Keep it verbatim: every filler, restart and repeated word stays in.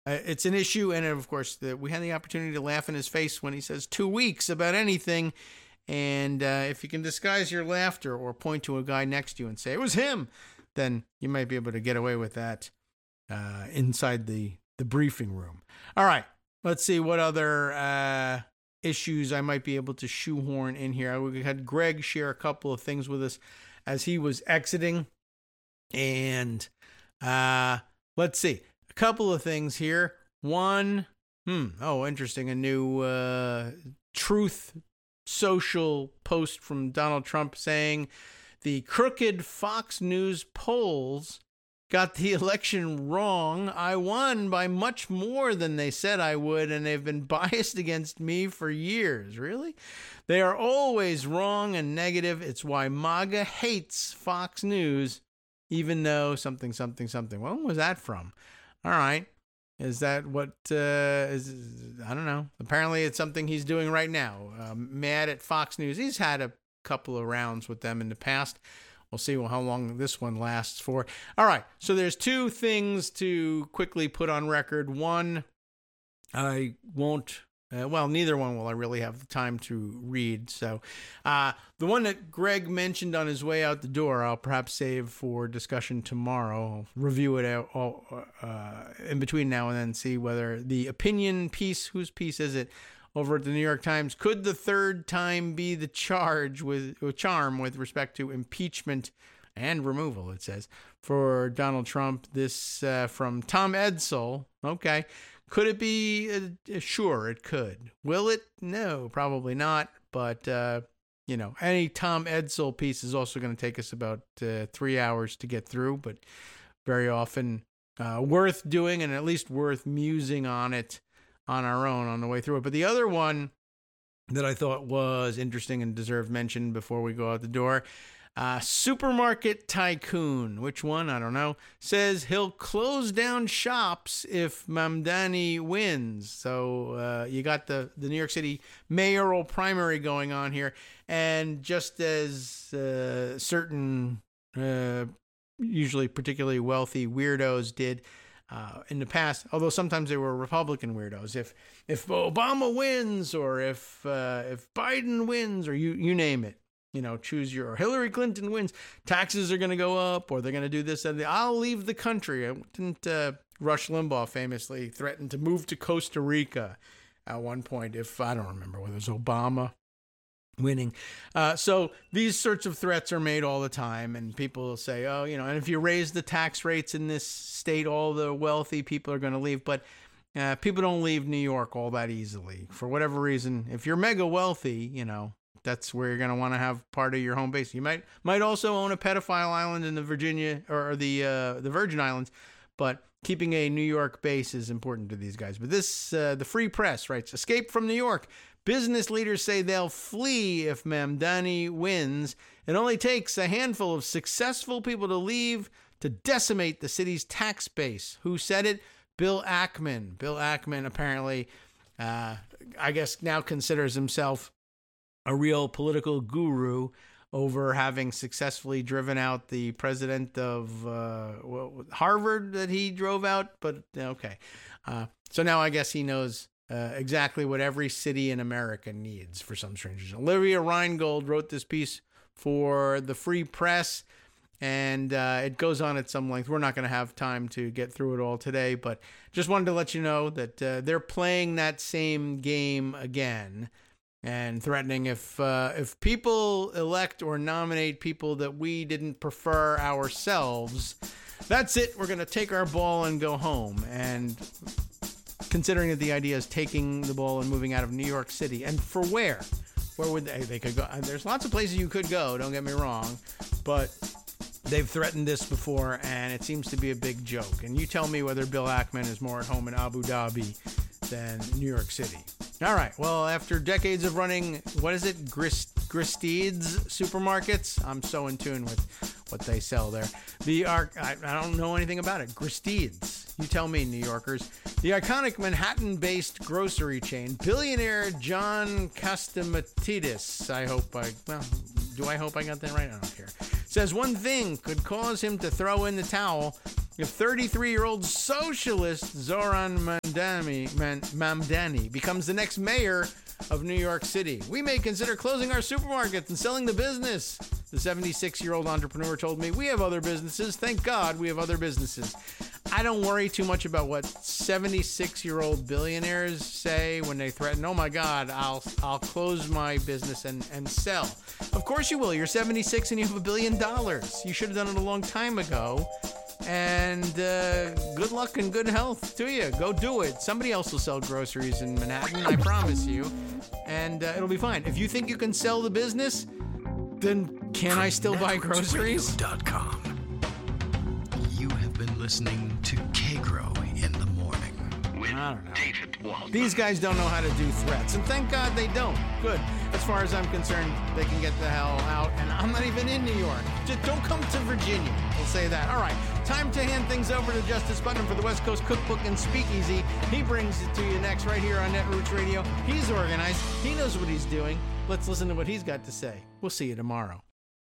uh, it's an issue. And of course, the, we had the opportunity to laugh in his face when he says two weeks about anything. And uh, if you can disguise your laughter or point to a guy next to you and say, it was him, then you might be able to get away with that uh, inside the, the briefing room. All right, let's see what other uh, issues I might be able to shoehorn in here. We had Greg share a couple of things with us as he was exiting. And uh, let's see, a couple of things here. One, hmm, oh, interesting, a new uh, Truth Social post from Donald Trump saying the crooked Fox News polls got the election wrong. I won by much more than they said I would, and they've been biased against me for years. Really? They are always wrong and negative. It's why MAGA hates Fox News, even though something, something, something. Well, what was that from? All right. Is that what, uh, is, I don't know. Apparently it's something he's doing right now. Uh, mad at Fox News. He's had a couple of rounds with them in the past. We'll see how long this one lasts for. All right. So there's two things to quickly put on record. One, I won't, uh, well, neither one will I really have the time to read. So uh, the one that Greg mentioned on his way out the door, I'll perhaps save for discussion tomorrow. I'll review it out, all, uh, in between now and then, see whether the opinion piece, whose piece is it, over at the New York Times, could the third time be the charge with, with charm with respect to impeachment and removal, it says, for Donald Trump. This uh, from Tom Edsall. Okay. Could it be? Uh, sure, it could. Will it? No, probably not. But, uh, you know, any Tom Edsall piece is also going to take us about uh, three hours to get through, but very often uh, worth doing and at least worth musing on it on our own on the way through it. But the other one that I thought was interesting and deserved mention before we go out the door, uh, Supermarket Tycoon, which one? I don't know, says he'll close down shops if Mamdani wins. So uh, you got the, the New York City mayoral primary going on here. And just as uh, certain, uh, usually particularly wealthy weirdos did, Uh, in the past, although sometimes they were Republican weirdos. If if Obama wins, or if uh, if Biden wins, or you you name it, you know, choose your, or Hillary Clinton wins, taxes are going to go up, or they're going to do this and the, I'll leave the country. I didn't uh, Rush Limbaugh famously threaten to move to Costa Rica at one point, if I don't remember whether it was Obama winning. Uh, so these sorts of threats are made all the time, and people will say, oh, you know, and if you raise the tax rates in this state, all the wealthy people are going to leave. But uh, people don't leave New York all that easily for whatever reason. If you're mega wealthy, you know, that's where you're going to want to have part of your home base. You might might also own a pedophile island in the Virginia or the uh, the Virgin Islands, but keeping a New York base is important to these guys. But this, uh, the Free Press writes, escape from New York. Business leaders say they'll flee if Mamdani wins. It only takes a handful of successful people to leave to decimate the city's tax base. Who said it? Bill Ackman. Bill Ackman apparently, uh, I guess, now considers himself a real political guru over having successfully driven out the president of uh, well, Harvard that he drove out. But okay. Uh, so now I guess he knows Uh, exactly what every city in America needs for some strange reason. Olivia Reingold wrote this piece for the Free Press, and uh, it goes on at some length. We're not going to have time to get through it all today, but just wanted to let you know that uh, they're playing that same game again and threatening if uh, if people elect or nominate people that we didn't prefer ourselves, that's it. We're going to take our ball and go home. And considering that the idea is taking the ball and moving out of New York City, and for where? Where would they? They could go. There's lots of places you could go. Don't get me wrong, but they've threatened this before, and it seems to be a big joke. And you tell me whether Bill Ackman is more at home in Abu Dhabi than New York City. All right. Well, after decades of running, what is it, Grist, Gristedes supermarkets? I'm so in tune with what they sell there. The arc, I, I don't know anything about it. Gristedes. You tell me, New Yorkers. The iconic Manhattan-based grocery chain, billionaire John Catsimatidis, I hope I, well, do I hope I got that right? I don't care. Says one thing could cause him to throw in the towel If thirty-three-year-old socialist Zoran Mamdani, Man, Mamdani becomes the next mayor of New York City, we may consider closing our supermarkets and selling the business. The seventy-six-year-old entrepreneur told me, we have other businesses. Thank God we have other businesses. I don't worry too much about what seventy-six-year-old billionaires say when they threaten, oh my God, I'll I'll close my business and, and sell. Of course you will. You're seventy-six and you have a billion dollars. You should have done it a long time ago. And uh, good luck and good health to you. Go do it. Somebody else will sell groceries in Manhattan, I promise you. And uh, it'll be fine. If you think you can sell the business, then can I still buy groceries? Networks Radio dot com. You have been listening to K-Grow in the morning with I don't know. David Waldman. These guys don't know how to do threats, and thank God they don't. Good. As far as I'm concerned, they can get the hell out, and I'm not even in New York. Just don't come to Virginia. We'll say that. All right. Time to hand things over to Justice Putnam for the West Coast Cookbook and Speakeasy. He brings it to you next right here on Netroots Radio. He's organized. He knows what he's doing. Let's listen to what he's got to say. We'll see you tomorrow.